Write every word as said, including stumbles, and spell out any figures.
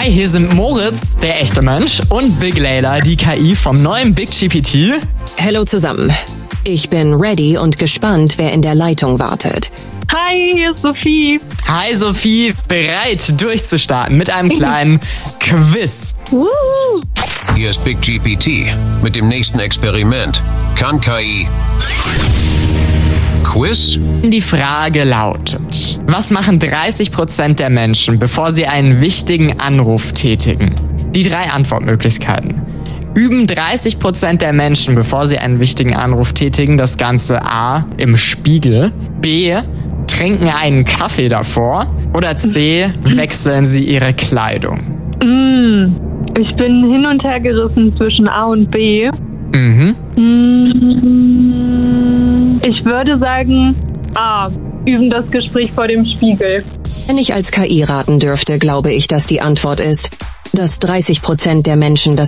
Hi, hier sind Moritz, der echte Mensch, und Big Layla, die K I vom neuen Big G P T. Hallo zusammen. Ich bin ready und gespannt, wer in der Leitung wartet. Hi, hier ist Sophie. Hi Sophie, bereit durchzustarten mit einem kleinen Quiz. Uh. Hier ist Big G P T mit dem nächsten Experiment. Kann K I Quiz? Die Frage lautet: Was machen dreißig Prozent der Menschen, bevor sie einen wichtigen Anruf tätigen? Die drei Antwortmöglichkeiten. Üben dreißig Prozent der Menschen, bevor sie einen wichtigen Anruf tätigen, das Ganze A. im Spiegel, B. trinken einen Kaffee davor oder C. wechseln sie ihre Kleidung? Mm, ich bin hin und her gerissen zwischen A und B. Mhm. Mm, ich würde sagen A. Üben das Gespräch vor dem Spiegel. Wenn ich als K I raten dürfte, glaube ich, dass die Antwort ist, dass dreißig Prozent der Menschen das